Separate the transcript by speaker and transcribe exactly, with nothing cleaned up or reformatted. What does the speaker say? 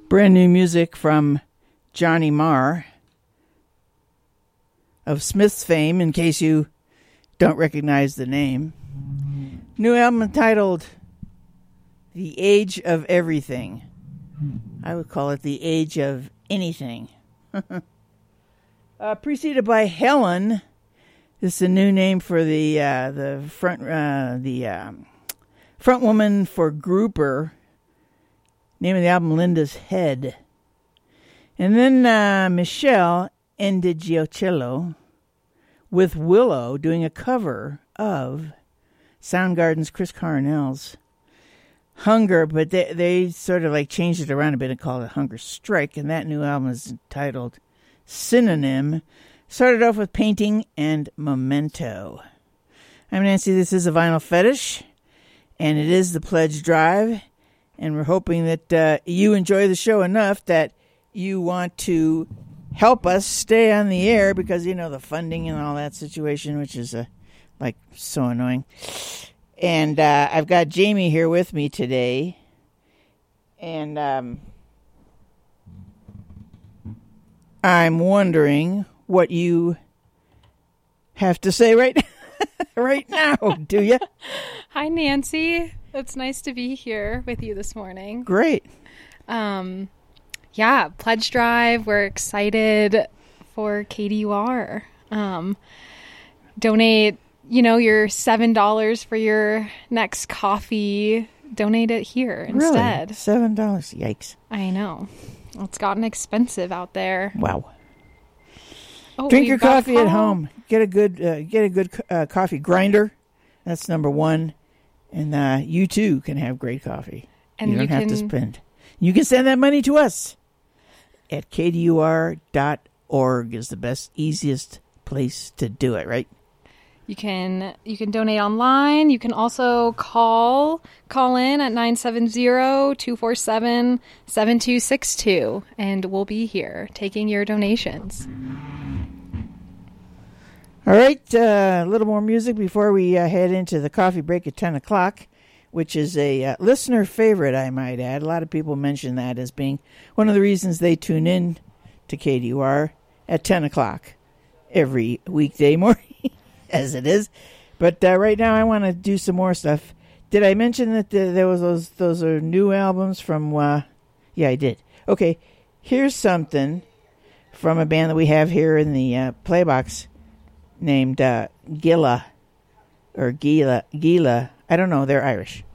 Speaker 1: Brand new music from Johnny Marr of Smith's fame, in case you don't recognize the name. New album entitled The Age of Everything. I would call it The Age of Anything. uh, preceded by Helen. This is a new name for the uh, the front uh, the um, front woman for Grouper. Name of the album, Linda's Head. And then uh, Michelle Endigiocello with Willow doing a cover of Soundgarden's Chris Cornell's Hunger, but they, they sort of like changed it around a bit and called it Hunger Strike, and that new album is entitled Synonym. Started off with Painting and Memento. I'm Nancy, this is A Vinyl Fetish, and it is the Pledge Drive. And we're hoping that uh, you enjoy the show enough that you want to help us stay on the air because, you know, the funding and all that situation, which is, uh, like, so annoying. And uh, I've got Jamie here with me today. And um, I'm wondering what you have to say right, right now, do you?
Speaker 2: Hi, Nancy. It's nice to be here with you this morning.
Speaker 1: Great.
Speaker 2: Um, yeah, Pledge Drive. We're excited for K D U R. Um, donate, you know, your seven dollars for your next coffee. Donate it here instead.
Speaker 1: Really? seven dollars. Yikes.
Speaker 2: I know. It's gotten expensive out there.
Speaker 1: Wow.
Speaker 2: Oh,
Speaker 1: Drink your coffee at home. Get a good, uh, get a good uh, coffee grinder. That's number one. And uh, you, too, can have great coffee. And you don't you have can... to spend. You can send that money to us at K D U R dot org is the best, easiest place to do it, right?
Speaker 2: You can you can donate online. You can also call call in at nine seven zero, two four seven, seven two six two, and we'll be here taking your donations.
Speaker 1: All right, uh, a little more music before we uh, head into the coffee break at ten o'clock, which is a uh, listener favorite, I might add. A lot of people mention that as being one of the reasons they tune in to K D U R at ten o'clock every weekday morning, as it is. But uh, right now I want to do some more stuff. Did I mention that the, there was those those are new albums from, uh, yeah, I did. Okay, here's something from a band that we have here in the uh, Playbox, named uh, Gila, or Gila, Gila. I don't know, they're Irish.